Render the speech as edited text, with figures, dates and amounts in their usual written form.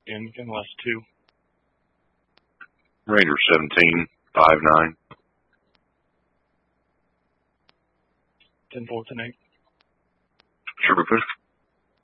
Anything less 2. Ranger 1759. 10-4, 10-8. Sugar push.